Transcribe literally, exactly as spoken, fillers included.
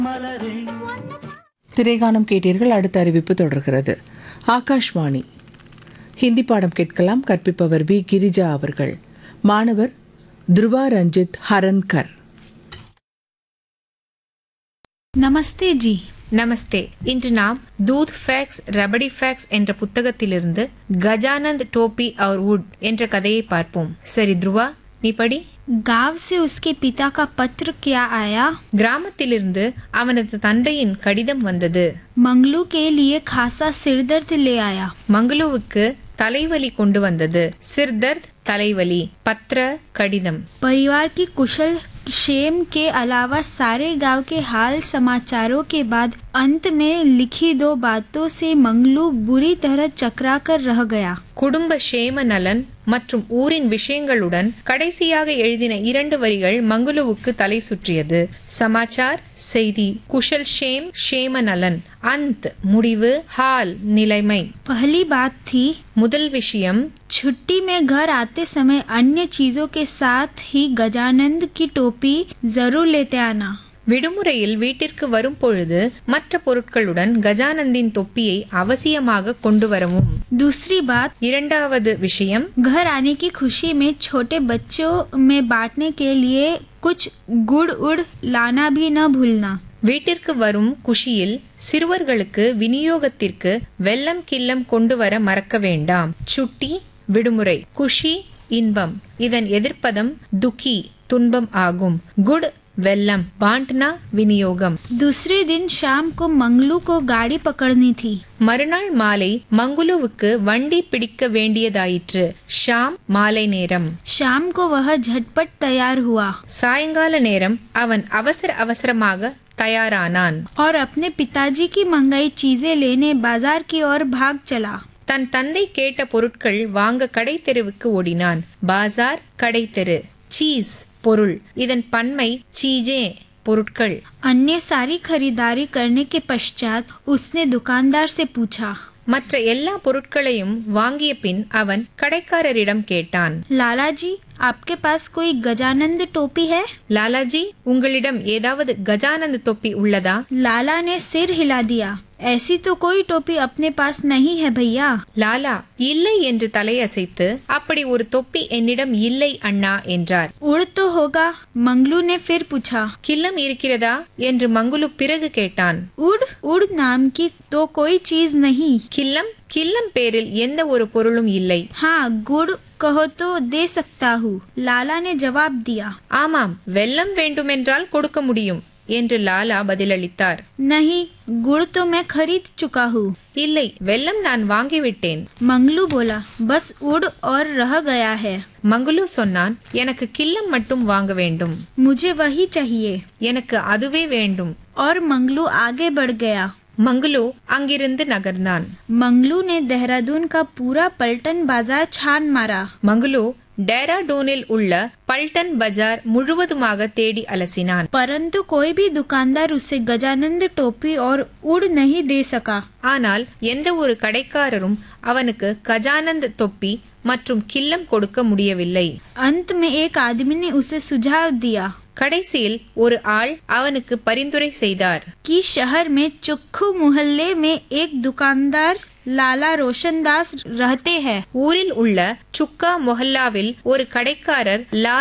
திரைகானம் கேட்டீர்கள். அடுத்த அறிவிப்பு தொடர்கிறது. ஆகாஷ்வாணி ஹிந்தி பாடம் கேட்கலாம். கற்பிப்பவர் வி கிரிஜா அவர்கள். மாணவர் துருவா ரஞ்சித் ஹரன்கர். நமஸ்தே ஜி. நமஸ்தே. இன்று நாம் தூத் ஃபேக்ஸ் ரபடி ஃபேக்ஸ் என்ற புத்தகத்திலிருந்து கஜானந்த் டோபி और वुड என்ற கதையை பார்ப்போம். சரி துருவா, நீ படி. गांव से उसके पिता का पत्र क्या आया? கிராமத்திலிருந்து அவனது தந்தையின் கடிதம் வந்தது. मंगलू के लिए खासा सिरदर्द ले आया. மங்களூவுக்கு தலைவலி கொண்டு வந்தது. சிர்தர்த் தலைவலி. பத்ர கடிதம். परिवार की कुशल क्षेम के अलावा सारे गांव के हाल समाचारों के बाद अंत में लिखी दो बातों से मंगलू बुरी तरह चकरा कर रह गया. குடும்ப சேம நலன் மற்றும் ஊரின் விஷயங்களுடன் கடைசியாக எழுதின இரண்டு வரிகள் மங்களூவுக்கு தலை சுற்றியது. சமாச்சார் செய்தி, குஷல் ஷேம் ஷேம நலன், அந்த் முடிவு, हाल நிலைமை. पहली बात थी முதல் விஷயம், छुट्टी में घर आते समय अन्य चीजों के साथ ही गजानंद की टोपी जरूर लेते आना. விடுமுறையில் வீட்டிற்கு வரும் பொழுது மற்ற பொருட்களுடன் கஜானந்தின் தொப்பியை அவசியமாக கொண்டு வரவும். दूसरी बात, இரண்டாவது விஷயம், घर आने की खुशी में छोटे बच्चों में बांटने के लिए कुछ गुड़ उड़ लाना भी न भूलना. வீட்டிற்கு வரும் குஷியில் சிறுவர்களுக்கு விநியோகத்திற்கு வெல்லம் கில்லம் கொண்டு வர மறக்க வேண்டாம். சுட்டி விடுமுறை, குஷி இன்பம், இதன் எதிர்ப்பதம் துக்கி துன்பம் ஆகும். குட் வெல்லம், बांटना விநியோகம். दूसरे दिन शाम को मंगलू को गाड़ी पकड़नी थी. மறுநாள் மாலை மங்குலுவுக்கு வண்டி பிடிக்க வேண்டியதாயிற்று. ஷாம் மாலை நேரம். शाम को वह झटपट तैयार हुआ சாயங்கால நேரம் அவன் அவசர அவசரமாக தயாரானான். और अपने पिताजी की मंगाई चीजें लेने बाजार की ओर भाग चला. தன் தந்தை கேட்ட பொருட்கள் வாங்க கடை தெருவுக்கு ஓடினான். பாசார் கடை தெரு. சீஸ் பொருள், இதன் பன்மை சீஜே பொருட்கள். अन्य सारी खरीदारी करने के पश्चात उसने दुकानदार से पूछा. மற்ற எல்லா பொருட்களையும் வாங்கிய பின் அவன் கடைக்காரரிடம் கேட்டான். लालाजी, आपके पास कोई गजानंद टोपी है? லாலாஜி, உங்களிடம் ஏதாவது கஜானந்த் தொப்பி உள்ளதா? लाला ने सिर हिला दिया. ऐसी तो कोई टोपी अपने पास नहीं है भैया. லாலா இல்லை என்று தலையசைத்து, அப்படி ஒரு தொப்பி என்னிடம் இல்லை அண்ணா என்றார். उड़ तो होगा? मंगलू ने फिर पूछा. கில்லம் இருக்கிறதா என்று மங்குலு பிறகு கேட்டான். उड़ उड़ नाम की तो कोई चीज नहीं. கில்லம் கில்லம் பேரில் எந்த ஒரு பொருளும் இல்லை. हाँ, गुड़ कहो तो दे सकता हूँ, लाला ने जवाब दिया. ஆமாம், வெல்லம் வேண்டுமென்றால் கொடுக்க முடியும் என்று லாலா பதிலளித்தார். नहीं, गुड़ तो मैं खरीद चुका हूँ. இல்லை, வெல்லம் நான் வாங்கிவிட்டேன். मंगलू बोला. बस उड़ और रह गया है. மங்குலு சொன்னான், எனக்கு கில்லம் மட்டும் வாங்க வேண்டும். मुझे वही चाहिए. எனக்கு அதுவே வேண்டும். और मंगलू आगे बढ़ गया. மங்குலு அங்கிருந்து நகர்ந்தான். मंगलू ने देहरादून का पूरा पलटन बाजार छान मारा. மங்குலு டேராடூனில் உள்ள பல்டன் பஜார் முழுவதுமாக தேடி அலசினான். परंतु कोई भी दुकानदार उसे गजानंद टोपी और उड़ नहीं दे सका. ஆனால் எந்த ஒரு கடைக்காரரும் அவனுக்கு கஜானந்த் தொப்பி மற்றும் கில்லம் கொடுக்க முடியவில்லை. अंत में एक आदमी ने उसे सुझाव दिया கடைசியில் ஒரு ஆள் அவனுக்கு பரிந்துரை செய்தார். कि शहर में चुक्खू मोहल्ले में एक दुकानदार लाला रोशनदास रहते हैं. ஊரில் உள்ள சுக்கா மொஹல்லாவில் ஒரு கடைக்காரர் லா